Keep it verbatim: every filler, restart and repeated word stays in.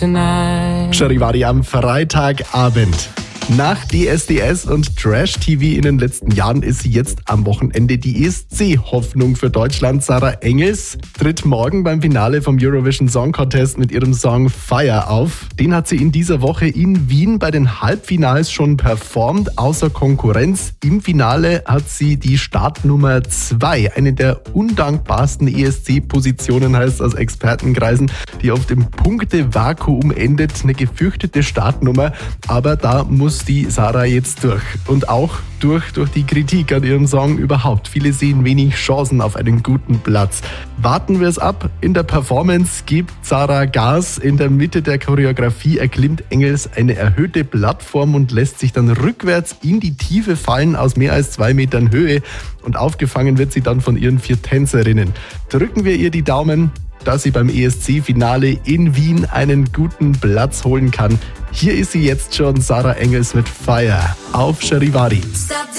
tonight. Charivari am Freitagabend. Nach D S D S und Trash-T V in den letzten Jahren ist sie jetzt am Wochenende die E S C-Hoffnung für Deutschland. Sarah Engels tritt morgen beim Finale vom Eurovision Song Contest mit ihrem Song Fire auf. Den hat sie in dieser Woche in Wien bei den Halbfinals schon performt, außer Konkurrenz. Im Finale hat sie die Startnummer zwei, eine der undankbarsten E S C-Positionen, heißt aus Expertenkreisen, die oft im Punktevakuum endet. Eine gefürchtete Startnummer, aber da muss die Sarah jetzt durch. Und auch durch, durch die Kritik an ihrem Song überhaupt. Viele sehen wenig Chancen auf einen guten Platz. Warten wir es ab. In der Performance gibt Sarah Gas. In der Mitte der Choreografie erklimmt Engels eine erhöhte Plattform und lässt sich dann rückwärts in die Tiefe fallen aus mehr als zwei Metern Höhe. Und aufgefangen wird sie dann von ihren vier Tänzerinnen. Drücken wir ihr die Daumen, dass sie beim E S C-Finale in Wien einen guten Platz holen kann. Hier ist sie jetzt schon, Sarah Engels mit Fire auf Charivari.